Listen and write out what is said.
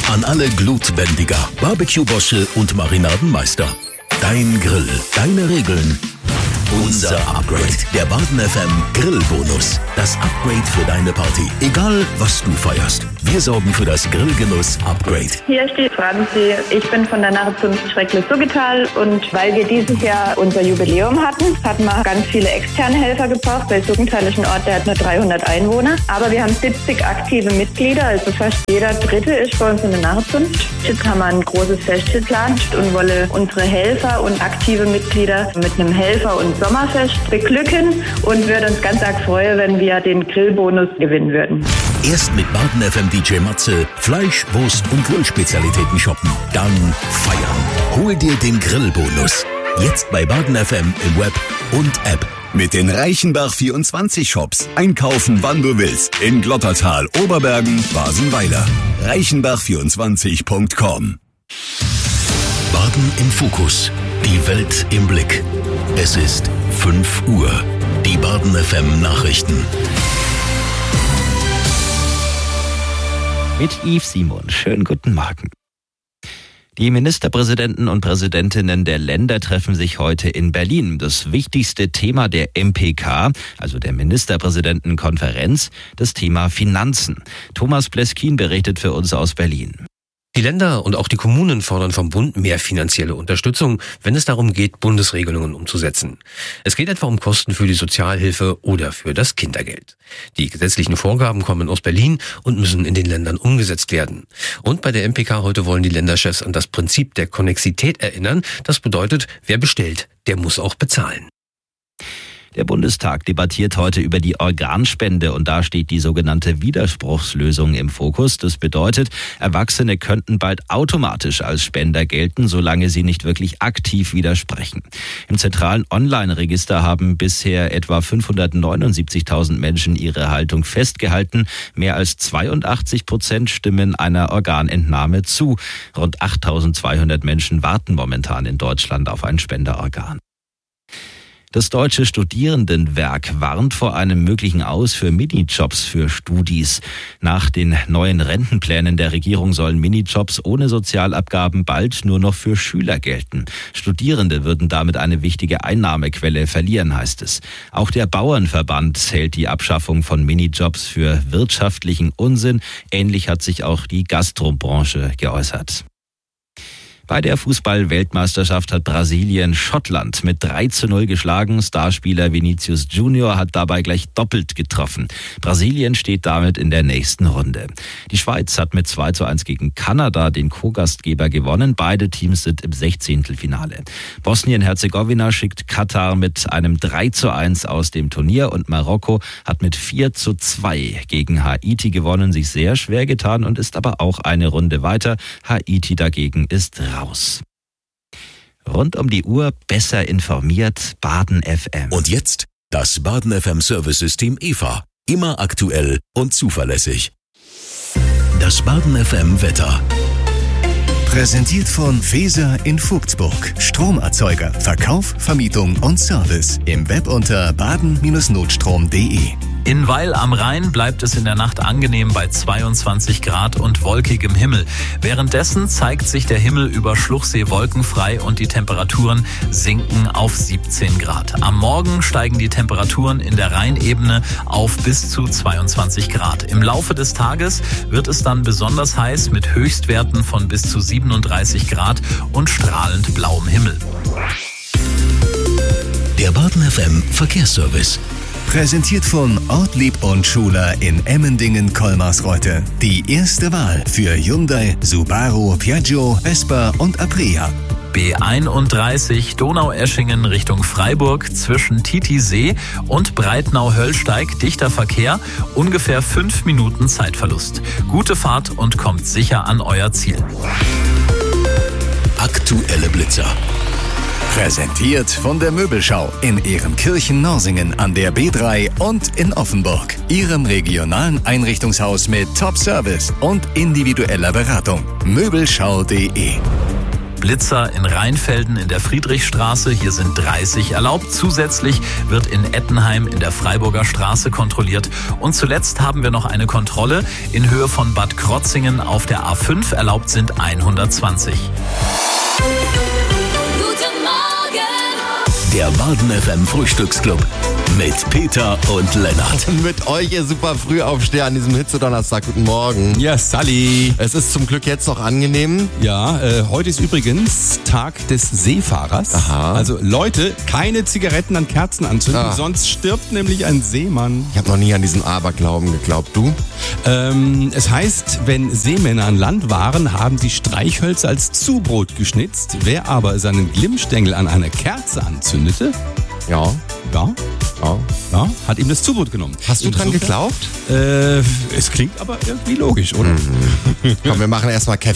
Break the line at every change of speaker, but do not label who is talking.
An alle Glutbändiger, Barbecue-Bosche und Marinadenmeister. Dein Grill, deine Regeln. Unser Upgrade. Der Baden FM Grillbonus. Das Upgrade für deine Party. Egal, was du feierst. Wir sorgen für das Grillgenuss-Upgrade.
Hier steht Franzi. Ich bin von der Narrenzunft Schreckles-Suggetal. Und weil wir dieses Jahr unser Jubiläum hatten wir ganz viele externe Helfer gebraucht. Weil Suggental ist ein Ort, der hat nur 300 Einwohner. Aber wir haben 70 aktive Mitglieder. Also fast jeder Dritte ist bei uns in der Narrenzunft. Jetzt haben wir ein großes Fest geplant und wollen unsere Helfer und aktive Mitglieder mit einem Helfer- und Sommerfest beglücken und würde uns ganz arg freuen, wenn wir den Grillbonus gewinnen würden.
Erst mit Baden FM DJ Matze Fleisch, Wurst und Grillspezialitäten shoppen. Dann feiern. Hol dir den Grillbonus. Jetzt bei Baden FM im Web und App.
Mit den Reichenbach24 Shops. Einkaufen, wann du willst. In Glottertal, Oberbergen, Basenweiler. Reichenbach24.com.
Baden im Fokus. Die Welt im Blick. Es ist 5 Uhr. Die Baden FM Nachrichten.
Mit Yves Simon. Schönen guten Morgen. Die Ministerpräsidenten und Präsidentinnen der Länder treffen sich heute in Berlin. Das wichtigste Thema der MPK, also der Ministerpräsidentenkonferenz, das Thema Finanzen. Thomas Pleskin berichtet für uns aus Berlin.
Die Länder und auch die Kommunen fordern vom Bund mehr finanzielle Unterstützung, wenn es darum geht, Bundesregelungen umzusetzen. Es geht etwa um Kosten für die Sozialhilfe oder für das Kindergeld. Die gesetzlichen Vorgaben kommen aus Berlin und müssen in den Ländern umgesetzt werden. Und bei der MPK heute wollen die Länderchefs an das Prinzip der Konnexität erinnern. Das bedeutet, wer bestellt, der muss auch bezahlen.
Der Bundestag debattiert heute über die Organspende und da steht die sogenannte Widerspruchslösung im Fokus. Das bedeutet, Erwachsene könnten bald automatisch als Spender gelten, solange sie nicht wirklich aktiv widersprechen. Im zentralen Online-Register haben bisher etwa 579.000 Menschen ihre Haltung festgehalten. Mehr als 82% stimmen einer Organentnahme zu. Rund 8.200 Menschen warten momentan in Deutschland auf ein Spenderorgan. Das Deutsche Studierendenwerk warnt vor einem möglichen Aus für Minijobs für Studis. Nach den neuen Rentenplänen der Regierung sollen Minijobs ohne Sozialabgaben bald nur noch für Schüler gelten. Studierende würden damit eine wichtige Einnahmequelle verlieren, heißt es. Auch der Bauernverband hält die Abschaffung von Minijobs für wirtschaftlichen Unsinn. Ähnlich hat sich auch die Gastrobranche geäußert. Bei der Fußball-Weltmeisterschaft hat Brasilien Schottland mit 3:0 geschlagen. Starspieler Vinicius Junior hat dabei gleich doppelt getroffen. Brasilien steht damit in der nächsten Runde. Die Schweiz hat mit 2:1 gegen Kanada den Co-Gastgeber gewonnen. Beide Teams sind im 16. Bosnien-Herzegowina schickt Katar mit einem 3:1 aus dem Turnier und Marokko hat mit 4:2 gegen Haiti gewonnen, sich sehr schwer getan und ist aber auch eine Runde weiter. Haiti dagegen ist raus. Rund um die Uhr besser informiert, Baden FM.
Und jetzt das Baden FM Service-System EVA. Immer aktuell und zuverlässig. Das Baden FM Wetter.
Präsentiert von Weser in Vogtsburg. Stromerzeuger, Verkauf, Vermietung und Service. Im Web unter baden-notstrom.de.
In Weil am Rhein bleibt es in der Nacht angenehm bei 22 Grad und wolkigem Himmel. Währenddessen zeigt sich der Himmel über Schluchsee wolkenfrei und die Temperaturen sinken auf 17 Grad. Am Morgen steigen die Temperaturen in der Rheinebene auf bis zu 22 Grad. Im Laufe des Tages wird es dann besonders heiß mit Höchstwerten von bis zu 37 Grad und strahlend blauem Himmel.
Der Baden FM Verkehrsservice.
Präsentiert von Ortlieb und Schuler in Emmendingen-Kolmarsreuth. Die erste Wahl für Hyundai, Subaru, Piaggio, Vespa und Aprilia.
B31 Donaueschingen Richtung Freiburg zwischen Titisee und Breitnau-Höllsteig dichter Verkehr, ungefähr 5 Minuten Zeitverlust. Gute Fahrt und kommt sicher an euer Ziel.
Aktuelle Blitzer.
Präsentiert von der Möbelschau in Ehrenkirchen-Norsingen an der B3 und in Offenburg. Ihrem regionalen Einrichtungshaus mit Top-Service und individueller Beratung. Möbelschau.de
Blitzer in Rheinfelden in der Friedrichstraße, hier sind 30 erlaubt. Zusätzlich wird in Ettenheim in der Freiburger Straße kontrolliert. Und zuletzt haben wir noch eine Kontrolle in Höhe von Bad Krotzingen auf der A5. Erlaubt sind 120.
Der Baden FM Frühstücksclub mit Peter und Lennart.
Mit euch, ihr super Frühaufsteher an diesem Hitze-Donnerstag. Guten Morgen.
Ja, Sally.
Es ist zum Glück jetzt noch angenehm.
Ja, heute ist übrigens Tag des Seefahrers.
Aha.
Also Leute, keine Zigaretten an Kerzen anzünden, sonst stirbt nämlich ein Seemann.
Ich habe noch nie an diesen Aberglauben geglaubt. Du?
Es heißt, wenn Seemänner an Land waren, haben sie Streichhölzer als Zubrot geschnitzt. Wer aber seinen Glimmstängel an einer Kerze anzündete,
Ja.
hat ihm das Zubrot genommen.
Hast du dran geglaubt?
Es klingt aber irgendwie logisch, oder?
Komm, wir machen erstmal